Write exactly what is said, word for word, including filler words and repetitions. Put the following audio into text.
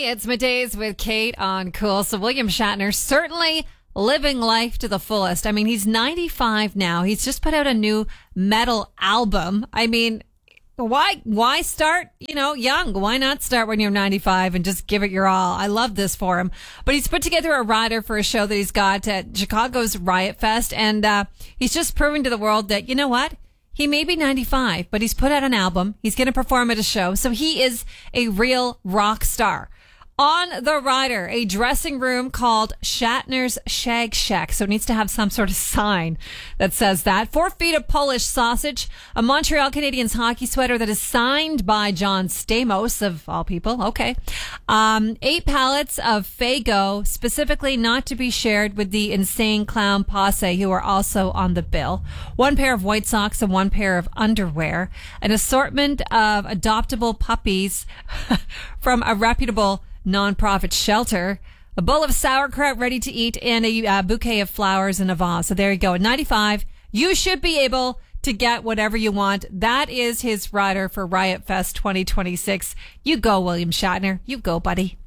It's Middays with Kate on Cool. So William Shatner certainly living life to the fullest. I mean, he's ninety-five now. He's just put out a new metal album. I mean, why why start, you know, young? Why not start when you're ninety-five and just give it your all? I love this for him. But he's put together a rider for a show that he's got at Chicago's Riot Fest. And uh, he's just proving to the world that, you know what? He may be ninety-five, but he's put out an album. He's going to perform at a show. So he is a real rock star. On the rider, a dressing room called Shatner's Shag Shack. So it needs to have some sort of sign that says that. Four feet of Polish sausage, a Montreal Canadiens hockey sweater that is signed by John Stamos, of all people. Okay. Um, eight pallets of Faygo, specifically not to be shared with the Insane Clown Posse, who are also on the bill. One pair of white socks and one pair of underwear. An assortment of adoptable puppies from a reputable nonprofit shelter, a bowl of sauerkraut ready to eat, and a uh, bouquet of flowers in a vase. So there you go. At ninety-five, you should be able to get whatever you want. That is his rider for Riot Fest twenty twenty-six. You go, William Shatner. You go, buddy.